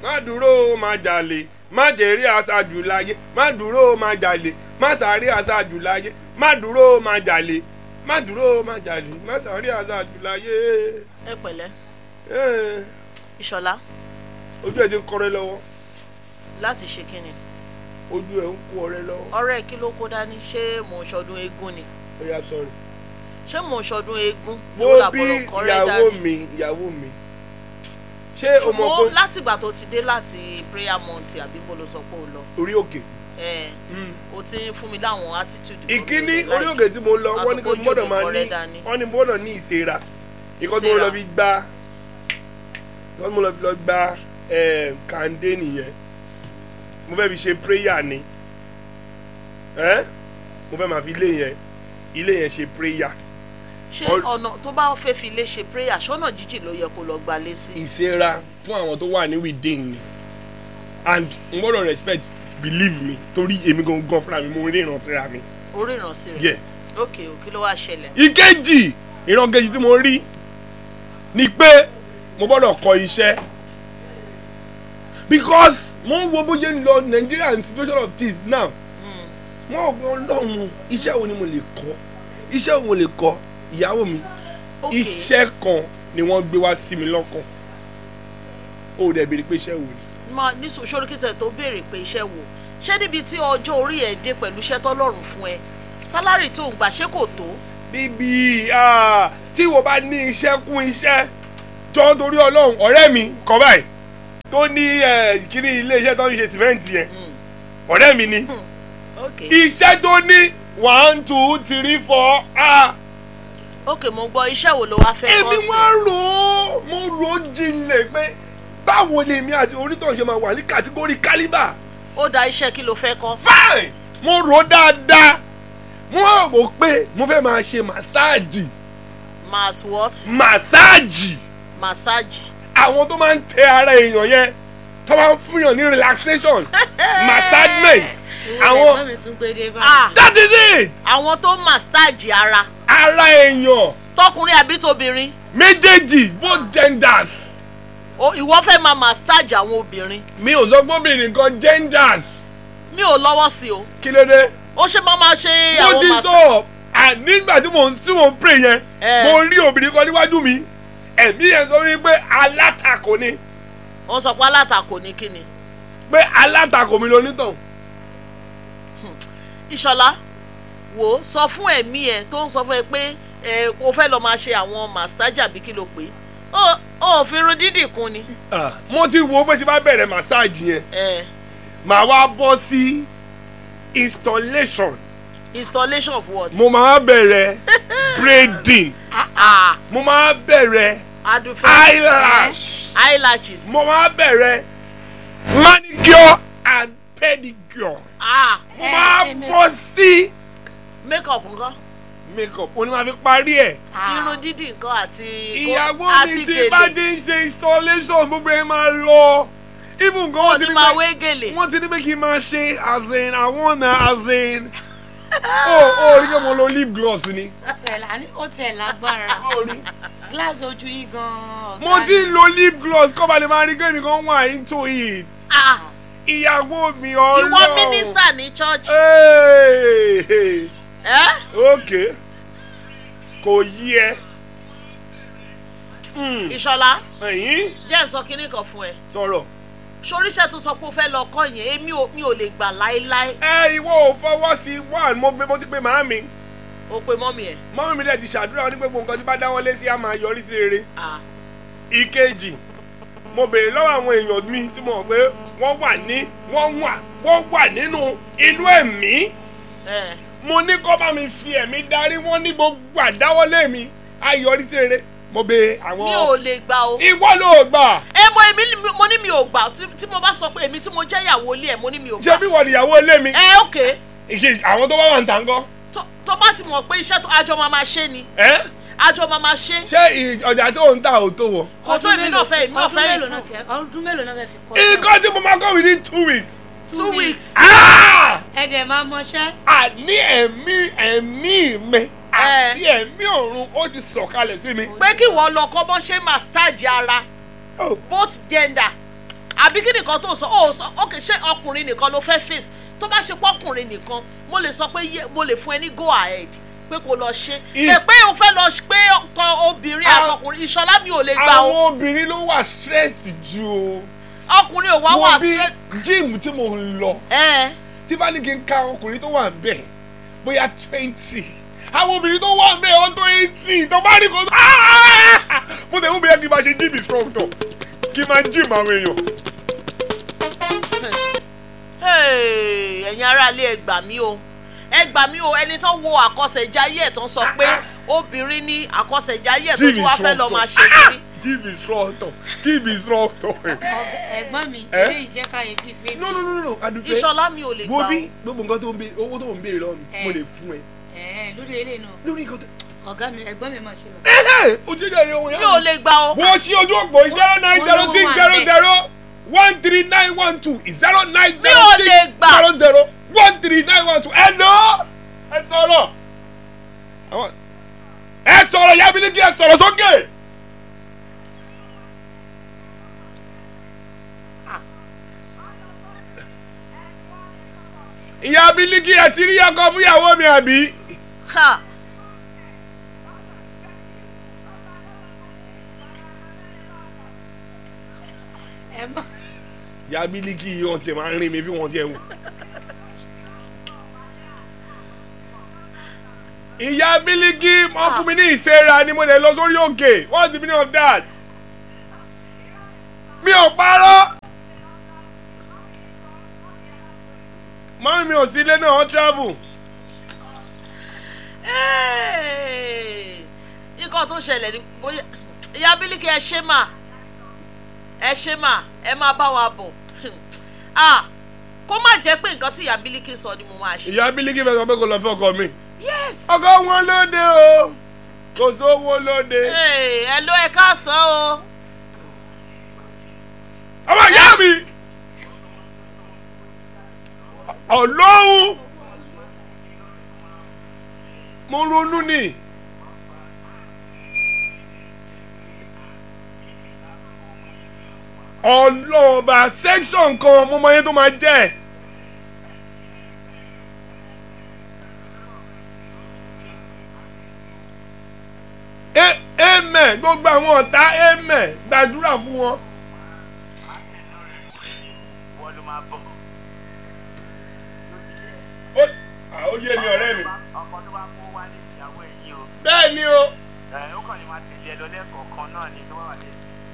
má dúró má jalè má jèrè aṣáájú láyé má dúró má jalè má sáré aṣáájú láyé má dúró má jalè má dúró má jalè má sáré aṣáájú láyé. ẹ pẹ̀lẹ́ Ìṣọ̀lá. ojú ẹ ti ń kọrẹ lọ́wọ́. láti ṣe kí ni. ojú ẹ ń kó ọrẹ lọ́wọ́. ọ̀rẹ́ kí ló kó dání ṣé mò ń ṣọdún eégún ni. ó yá sọ̀rọ̀. ṣé mò ń ṣọdún eégún. mo bí ìyàwó mi ṣé o mọ̀ pé. ṣùgbọ́n látìgbà tó ti dé láti prayer month àbí mo lọ sọ pé o lọ. orí òkè. o ti ń fún mi láwọn attitude. ìkíní orí òkè tí mo lọ wọ́n ní kí gbọ́dọ̀ máa ní wọ́n ní gbọ́dọ̀ ní ìsera ìkọ́ tí mo lọ fi gbá ìkọ́ tí mo lọ fi gbá kàndé nìyẹn mo fẹ́ fi ṣe prayer ni mo fẹ́ máa fi ilé yẹn ṣe prayer. ṣé ọ̀nà tó bá fẹ́ fi ilé ṣe prayer ṣọ́nà jíjìn ló yẹ kó lọ gbalé sí. ìsera fún àwọn tó wà ní within ni and n gbọ́dọ̀ respect believe me torí èmi gangan fúnra mi mo ríran síra mi. o ríran sí rẹ. yes. ok kí ló wá ṣẹlẹ̀. ìkejì ìran kejì tí mo rí ni pé mo gbọ́dọ̀ kọ́ iṣẹ́ because mo ń wo bóyá ń lọ Nigerian situation of things now mo ò gbọ́ lọ́hùn iṣẹ́ wo ni mo lè kọ́ iṣẹ́ wo mo lè kọ́ ìyàwó mi iṣẹ́ kan ni wọ́n gbé wá sí mi lọ́kàn ó dẹ̀ béèrè pé iṣẹ́ wo ni. ní sori kìtẹ̀ tó béèrè pé iṣẹ́ wo ṣé níbi tí ọjọ́ orí ẹ̀ dé pẹ̀lú iṣẹ́ tọ́lọ́run fún ẹ sálárì tó ń gbà ṣé kò tó. bíbí tí wo bá ní iṣẹ́ kún iṣẹ́ jọ torí Ọlọ́run ọ̀rẹ́ mi kọ́ báyìí tó ní kíní ilé iṣẹ́ tó ń ṣe sìmẹ́ǹtì yẹn ọ̀rẹ́ mi ni iṣẹ́ tó ní 1 2 3 4 ok mo gbọ́ iṣẹ́ wo ló wá fẹ́ kọ́ sí. èmi mo rò ó jinlẹ̀ pé báwo ni èmi àti onítọ̀ ṣe máa wà ní kàtígórì kálíbà. ó da iṣẹ́ kí ló fẹ́ kọ́. fine mo rò ó dáadáa mo rò pé mo fẹ́ máa ṣe màsáàjì. mass what. màsáàjì. massage. àwọn tó máa ń tẹ ara èèyàn yẹn tó máa ń fúnyàn ní relaxation massagement àwọn that is it. àwọn tó massage ara èèyàn. tọkùnrin àbí tóbìnrin. méjèèjì both genders. ìwọ fẹ́ máa massage àwọn obìnrin. mi ò sọ pé obìnrin kan genders. mi ò lọ́wọ́ sí o. kí ló dé. ó ṣe máa ṣe àwọn massage. mo ti sọ nígbà tí mo ń pray yẹn mo rí obìnrin kan níwájú mi ẹ̀mí yẹn sọ wípé alátakò ni. wọ́n sọ pé alátakò ni kí ni. pé alátakò mi lónítàn. Ìṣọ̀lá wò sọ fún ẹ̀mí ẹ̀ tó ń sọ fún ẹ pé kò fẹ́ lọ máa ṣe àwọn massage àbí kí ló pé ó fi irun dídì kún ni. mo ti wo pé tí bá bẹ̀rẹ̀ massage yẹn màá wá bọ́ sí installation. installation of what. mo máa bẹ̀rẹ̀ braiding. mo máa bẹ̀rẹ̀ eyelashes. mo máa bẹ̀rẹ̀ manicure and pedicure. mo máa bọ́ sí. makeup nǹkan. makeup o ní máa fi parí ẹ̀. irun dídì nǹkan àti gèlè. ìyàwó mi ti bá dé ń ṣe installation gbogbo ẹ máa lọ. even gan wọ́n ti máa wé gèlè. wọ́n ti ní pé kí n máa ṣe as in àwọn na as in. ó rí kí mo lo lip gloss ni. ó tiẹ̀ lágbára glass ojú yìí gan-an. mo ti ń lo lip gloss kọ́ balẹ̀ máa rí kémi kan wà into it. ìyàwó mi ọ̀rọ̀. ìwọ mínísítà ní church. ok kò yí ẹ. Ìṣọ̀lá jẹ́ sọ kínní kan fún ẹ. sọ̀rọ̀. soríṣẹ́ tó sọ pé o fẹ́ lọ kọ́ yẹn mi ò lè gbà láéláé. ìwọ ò fọwọ́ sí one mo ti pe màámi. o pe mọ́mì ẹ̀. mọ́mì mi dẹ̀ ti ṣàdúrà ní gbogbo nǹkan tí bá dáwọ́ lé sí á máa yọrí sí rere. ìkejì mo béèrè lọ́wọ́ àwọn èèyàn mi tí mo mọ̀ pé wọ́n wà nínú inú ẹ̀mí. mo ní kó bá mi fi ẹ̀mí darí wọ́n ní gbogbo àdáwọ́lé mi á yọrí sí rere. mo bẹ àwọn. mi ò lè gbà o. ìwọ ló gbà. mo ní mi ò gbà tí mo bá sọ pé èmi tí mo jẹ́ ìyàwó ilé ẹ̀ mo ní mi ò gbà. ṣé bí wọ́n ní ìyàwó ilé mi. ok. àwọn tó bá wà ń tà ń gọ́. tó bá ti mọ̀ pé iṣẹ́ tó àjọ máa ṣe ni. àjọ máa ṣe. ṣé ọjà tó ń tà ò tó wọ. kò tó èmi náà fẹ́ ọdún mélòó náà fẹ́ fi kọ́. nǹkan tí mo máa kọ́ within 2 weeks. 2 weeks. ẹ̀jẹ̀ máa mọṣẹ́. àní ẹ̀mí mi àti ẹ̀mí ọ̀run ó ti sọ̀kalẹ̀ sí mi. pé kí wọ́n lọ kọ́ bọ́n ṣe massage ara both gender àbí kí nìkan tó sọ ó sọ ok ṣé ọkùnrin nìkan ló fẹ́ face tó bá ṣe pọ́kùnrin nìkan mo lè sọ pé mo lè fún ẹ ní go ahead pé kò lọ ṣe pé o fẹ́ lọ pé ọkọ obìnrin àtọkùnrin Ìṣọ̀lá mi ò lè gbà o. àwọn obìnrin ló wà stressed ju o. ọkùnrin ò wá wà stressed. gym tí mo ń lọ tí bá ní kí n ka ọkùnrin tó wà bẹ́ẹ̀ bóyá 20 àwọn obìnrin tó wà bẹ́ẹ̀ ọ́n tó 80 tó bá ní kó mo tẹ̀ wọ́n bẹ́ẹ̀ kí n máa ṣe gym instructor kí n máa gym àwọn èèyàn. ẹ̀yin aráalé ẹ gbà mí o ẹni tó wo àkọsẹ̀jáyé ẹ̀ tó ń sọ pé obìnrin ní àkọsẹ̀jáyé ẹ̀ tó tún wá fẹ́ lọ máa ṣe kiri. gym instructor. ẹ̀gbọ́n mi ilé ìjẹ́ káyé fífi. no Adúfẹ́ Ìṣọ̀lá mi ò lè gbà o. bobi gbogbo nǹkan tó ń bẹ owó tó ń béèrè lọ́wọ́ mi mo lè fún ẹ. lórí ilé náà. lórí nǹkan tó. ọ̀gá mi ẹ̀gbọ́n mi máa ṣe lọ. o jẹ́ jẹ́ ohun yẹn. mi ò lè gbà o. wọ́n ṣí ojú òpó 09060013912 mi ò lè gbà. 090613912 ẹ sọ̀rọ̀ Ìyá Bílíkì ẹ sọ̀rọ̀ sókè. Ìyá Bílíkì ẹ ti rí ọkọ fún ìyàwó mi àbí. Ìyá Bílíkì wọ́n ti máa ń rìn mí bí wọ́n ti ẹ̀ wò. Ìyá Bílíkì wọ́n fún mi ní ìsera ni mo lè lọ sórí òkè. What's the meaning of that? Mi ò parọ́. Mọ́mí mi ò sí ilé náà wọ́n travel. Nǹkan tó ṣẹlẹ̀ ni bóyá Ìyá Bílíkì ẹ ṣe mà ẹ máa bá wa bọ̀ kó má jẹ́ pé nǹkan tí Ìyá Bílíkì sọ ni mo máa ṣe. Ìyá Bílíkì fẹ́ sọ pé kò lọ fẹ́ ọkọ mi. Yes. ọkọ wọn lóde o kò sówó lóde. ẹ ló ẹ káàsán o. ọmọ ìyá mi Ọlọ́run mo ronú ni. Ọlọ́ọ̀bà section kan mo mọ iye tó máa jẹ́. Amen gbogbo àwọn ọ̀tá amen gbàdúrà fún wọn. Ó yé mi ọ̀rẹ́ mi. Bẹ́ẹ̀ ni o. Ó kàn ní máa tẹ̀lé ẹ lọ lẹ́kọ̀ọ̀kan náà ni tó wà wà lé.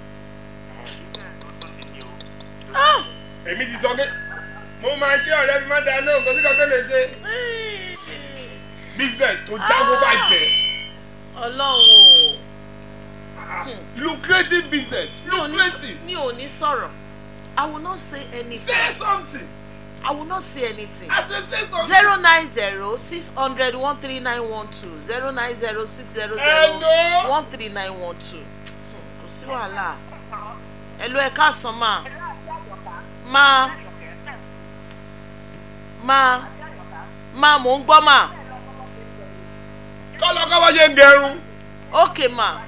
Èmi ti sọ pé mo máa ṣe ọ̀rẹ́ mi má dáa náà kò sí kan tó lè ṣe. Business tó jáwó bàjẹ́. Ọlọ́run o. Lucrative business. Lucrative. Mi ò ní sọ̀rọ̀. I will not say anything. Say something. I will not say anything. I just say something. 09060013912 09060013912 kò sí wàhálà. Hello ẹ káàsán ma mò ń gbọ́ mà. Kọ́lọ́kọ́ bá ṣe ń gẹrun. Okay ma.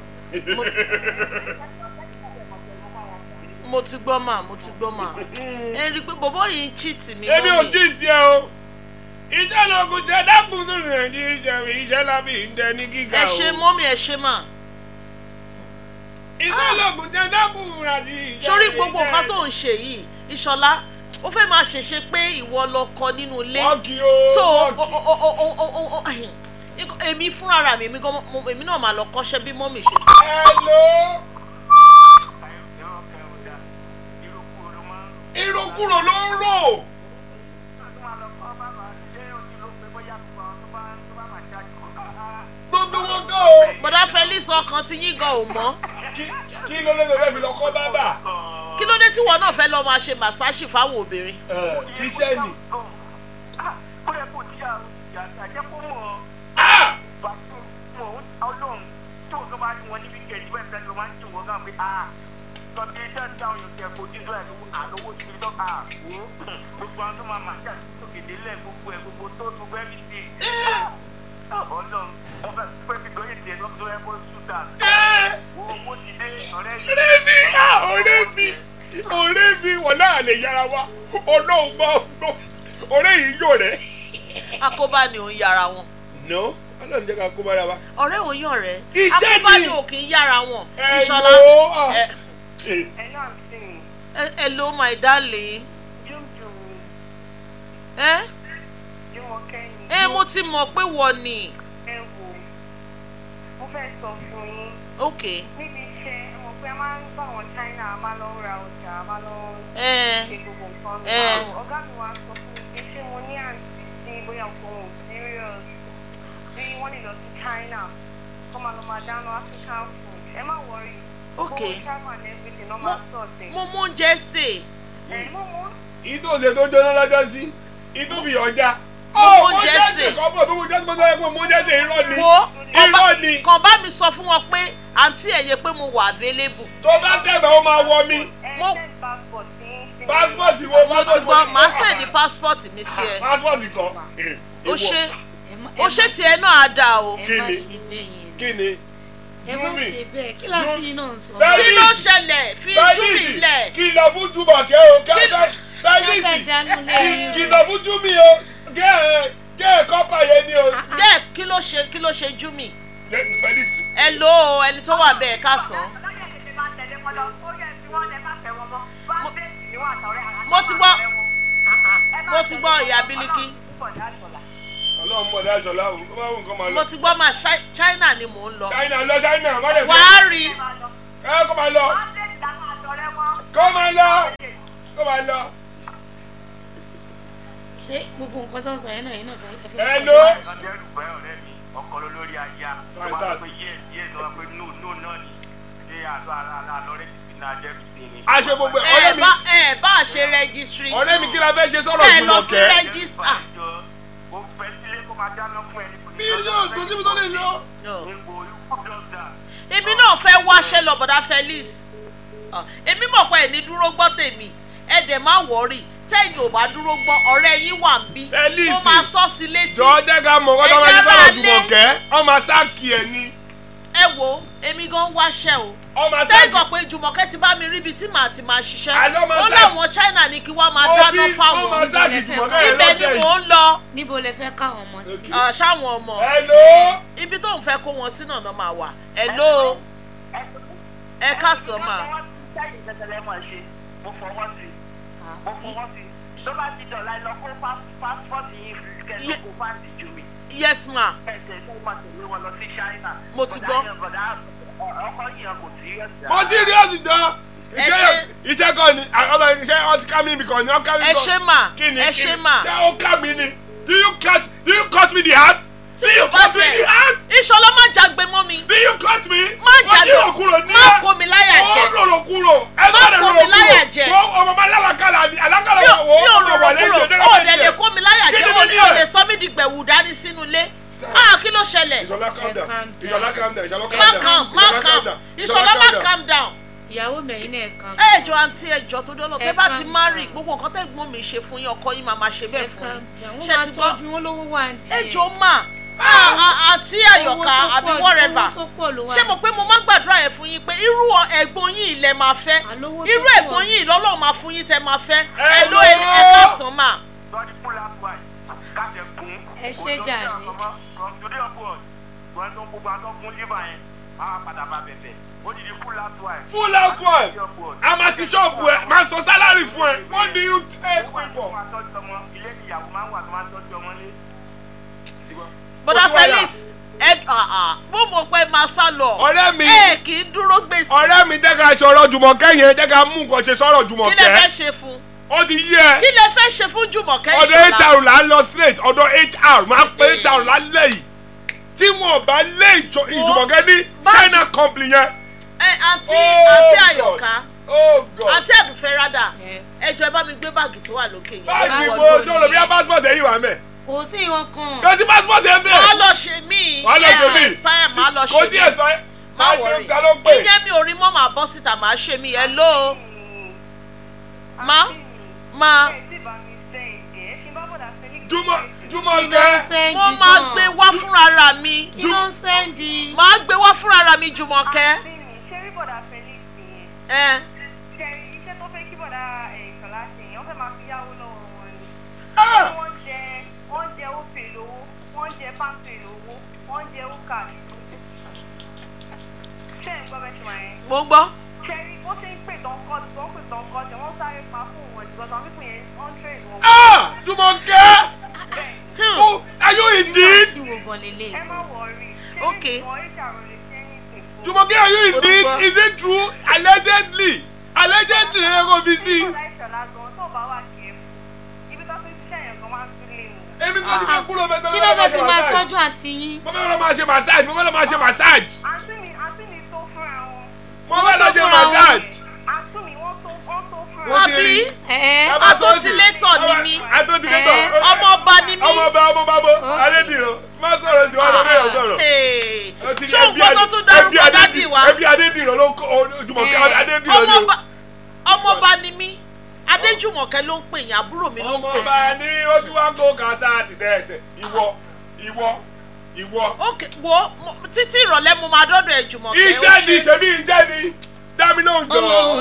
Mo ti gbọ́ mà. Ẹ rí i pé bọ̀bọ́ yìí ń cheat mi. Èmi ò cheat ẹ o. Ìjẹ́ lóògùn jẹ́ dákun tó rìn ní ìjẹ́ lábì ń dẹ ní gíga o. Ẹ ṣe mọ́mí ẹ ṣe mà. Ìjẹ́ lóògùn jẹ́ dákun àti ìjẹ́. Sórí gbogbo nǹkan tó ń ṣe yìí Ìṣọ̀lá ó fẹ́ máa ṣèṣe pé ìwọ lọkọ nínú ilé. Wọ́ọ̀kì o. So èmi fúnra mi èmi náà máa lọ kọ́ṣẹ́ bí mọ́mí ṣe sọ. Hello. Ìrokúrò ló ń rò. Gbogbo wọn gan o. Bọ̀dá Felix ọkàn ti yín gan ò mọ́. Kí ló lè fẹ́ fi lọ kọ́ bábà? Kí ló dé tí wọn náà fẹ́ lọ máa ṣe màsáàjì fáwọn obìnrin? Iṣẹ́ ni. ọ̀rẹ́ mi wọ̀ náà lè yára wa ọlọ́run bá ọ̀rẹ́ yìí yóò rẹ̀. àkóbá ni òun yára wọn. no ọlọ́run jẹ́ ká kó bára wa. ọ̀rẹ́ òun yàn rẹ̀. iṣẹ́ ni àkóbá ni òkè ń yára wọn. Ìṣọ̀lá. Hello my darling. Mo ti mọ̀ pé wọ́n ni. Ẹ wò mo fẹ́ sọ fún yín. Ok. Níbi iṣẹ́ mo pé a máa ń bá àwọn China a máa lọ ra ọjà a máa lọ ṣe gbogbo nǹkan. Ọ̀gá mi wá sọ fún mi pé ṣé mo ní àǹtí tí bóyá òun serious bí wọ́n lè lọ sí China kó máa lọ máa dáná African food. Ẹ má worry. Ok. Mo mú oúnjẹ sè. ìtòsè tó jóná lọ́jọ́ sí ìtòbí ọjà. mo oúnjẹ sè. irọ́ ni. kàn bá mi sọ fún wọn pé àǹtí ẹ̀yẹ pé mo wà available. tó bá tẹ̀bẹ̀ ó máa wọ mi. passport wo mo ti gbọ́ màá sẹ̀dí passport mi sí ẹ. passport kan. o ṣe tiẹ̀ náà á dáa o. ẹ má ṣe bẹ́ẹ̀ yẹn. kí ni. ẹ má ṣe bẹ́ẹ̀ kí láti yín náà sọ. kí ló ṣẹlẹ̀ fi Júmi lẹ̀. kí lọ fún Jùmọ̀kẹ́ o kẹ́kẹ́ kí lọ fún Júmi o gẹ́ẹ̀ kọ́pà yẹn ni o. gẹ́ẹ̀ kí ló ṣe Júmi. hello ẹni tó wà bẹ́ẹ̀ kásán. mo ti gbọ́ ìyá Bílíkì. Ọlọ́run mọ̀ dájọ́ láwùn ó bá wù nǹkan máa lọ. mo ti gbọ́ máa China ni mò ń lọ. China má dẹ̀ fẹ́. wàá rí. kó máa lọ. kó máa lọ. ṣé gbogbo nǹkan tó ń sọ yẹn náà yẹn náà fẹ́. hello. ọkọ lórí aya tó bá pé yé tó bá pé no náà ni ṣé àtọ́ àlọ́rẹ́ ti fi náà jẹ́ sí ni. a ṣe gbogbo ọ̀rẹ́ mi. bá a ṣe registry. ọ̀rẹ́ mi kí la fẹ́ ṣe sọ̀rọ̀ Jùmọ̀kẹ́. ẹ lọ sí register. ó fẹ́ sílé kó máa dáná fún ẹni. mílíọ̀nù tó síbi tó lè lọ. èmi náà fẹ́ wáṣẹ́ lọ bọ̀dá Felix. èmi mọ̀ pé ẹni dúró gbọ́ tèmi ẹ dẹ̀ má wọ́ọ̀rì tẹ́yìn ò bá dúró gbọ́ ọ̀rẹ́ yín wà ń bí. mo máa sọ sí létí. jọ jẹ́ ká mọ̀ ọ́n tó máa ń sọ̀rọ̀ Jùmọ̀kẹ́ wọ́n máa sáàkì ẹ̀ ni. ẹ wo èmi gan wáṣẹ́ o. tẹ́gọ̀ pé Jùmọ̀kẹ́ ti bá mi ríbi tí màá ti máa ṣiṣẹ́. ó láwọn China ní kí wọ́n máa dáná fáwọn. ibẹ̀ ni mò ń lọ. níbo lẹ fẹ́ káwọn ọmọ sí. ṣáwọn ọmọ. hello. ibi tó ń fẹ́ kó wọn sí náà máa wà. hello. ẹ káàsán mà. tó bá ti dọ̀la lọ kó pásítọ̀tì yìí kẹ́lẹ́ kó fáǹdì jù mí. yes ma. ẹsẹ̀ tó máa tẹ̀lé wọn lọ sí China. mo ti gbọ́. ọkọ yìí kò serious. mo serious jọ. iṣẹ́ kan ni iṣẹ́ ọtí ká mi nìkan ni ọ ká mi. ẹ ṣe mà. kí ni ẹ ṣe mà. ṣé ó ká mi ni do you cut me the heart. tí yóò bá tẹ Ìṣọ̀lá má jagbe mọ́ mi. do you cut me. má jagbe má kó mi láyà jẹ. ó rọrọ kúrò. má kó mi láyà jẹ. ọmọ máa lálàkàlà ni alákàlà wà wọ. mi ò rọrọ kúrò ó dẹ̀ lè kó mi láyà jẹ ó lè sọ mí di gbẹ̀wù dání sínú ilé. kí ló ṣẹlẹ̀. Ìṣọ̀lá calm down. Ìṣọ̀lá má calm down. ìyàwó mẹ́rin náà kan. ẹjọ àǹtí ẹjọ tó dọ́lọ̀ tẹ́ bá ti marry gbogbo nǹkan tẹ́gbọ́n mi ṣe fún yín ọkọ yín máa ṣe bẹ́ẹ̀ fún yín. ṣe ti gbọ́ ẹjọ mà àti àyọ̀ká àbí whatever ṣé mo pé mo máa gbàdúrà ẹ̀ fún yín pé irú ẹ̀gbọ́n yín ilẹ̀ máa fẹ́ irú ẹ̀gbọ́n yín lọ́lọ́run máa fún yín tẹ́ máa fẹ́ ẹ ló ẹ káàsán mà. ẹ ṣe jàre. full housewife a máa ti ṣọ́ọ̀bù ẹ̀ máa sọ sálárì fún ẹ what do you take me for. bọ́dà Felix mo mọ̀ pé máa sá lọ. ọ̀rẹ́ mi kì í dúró gbèsè. ọ̀rẹ́ mi jẹ́ ká sọ̀rọ̀ Jùmọ̀kẹ́ yẹn jẹ́ ká mú nǹkan ṣe sọ̀rọ̀ Jùmọ̀kẹ́. kí lẹ fẹ́ ṣe fún. ó ti yé ẹ. kí lẹ fẹ́ ṣe fún Jùmọ̀kẹ́ Ìṣọ̀lá. ọ̀dọ̀ HR là ń lọ straight ọ̀dọ̀ HR máa pé HR lálẹ́ yìí tí wọn bá lé Jùmọ̀kẹ́ ní China company yẹn. àǹtí àyọ̀ká àǹtí àdùfẹ́ rádà ẹjọ́ ẹ bá mi gbé báàgì tó wà lókè yẹn. báàgì wo tí olùbí á passport ẹ̀yìn wà mẹ́. kò sí ìwọ̀n kan. kò sí passport ẹ̀ bẹ́ẹ̀. máa lọ ṣe mí yẹn expire máa lọ ṣe mí. kò tí ẹ̀ sọ ẹ́ máa wọrí ìyẹn mi ò rí mọ́ màá bọ́ síta máa ṣe mí hello. ma. Jùmọ̀kẹ́. mo máa gbé wá fúnra mi. kí ló ń sẹ́ndì. máa gbé wá fúnra mi Jùmọ̀kẹ́. ṣé rí bọ̀dà Felix yẹn. ṣe iṣẹ́ tó fẹ́ káàkiri. Ṣé ẹ̀ ń gbọ́ bẹ́ẹ̀ ṣe wà yẹn? Mo gbọ́. Ṣẹ́rí bó ṣe ń pè tán kọ́ tí wọ́n sáré pa fún wọn jù lọ́sàn-án pípín yẹn 100 wọn. Jùmọ̀kẹ́! Oh, are you indeed? Ẹ má wọrí. Okay. Jùmọ̀kẹ́, are you indeed? Is it true? Allegedly ẹ kò bí sí. Èmi kò ti fẹ́ kúrò bẹ́ẹ̀ tó kí ló fẹ́ fi máa tọ́jú àǹtí yín. mo fẹ́ lọ máa ṣe massage. Àǹtí mi tó fúnra wọn. mo fẹ́ lọ ṣe massage. Àǹtí mi wọ́n tó fúnra wọn. Àbí atótilétọ̀ ni mí. Atótilétọ̀. Ọmọọba ni mí. Ọmọọba bo. Adédìrán. Má sọ̀rọ̀ sí wa lọ́wọ́ sọ̀rọ̀. Ṣé òun gbọ́dọ̀ tún dárúkọ dádì wa? Ẹbí Adédìrán ló kọ́ Jùmọ̀kẹ́ Adédìrán ni. Ọmọọba ni mí. Adéjùmọ̀kẹ́ ló ń pè yín, àbúrò mi ló ń pè yín. Ọmọọba ni ó tún wá kó kàṣà àti sẹ́ẹ̀sẹ̀. Ìwọ. Ok, wo títí ìrọ̀lẹ́ mo máa dọ́dọ̀ ẹ̀ Jùmọ̀kẹ́. Iṣẹ́ ni dá mi lóhùn jọ.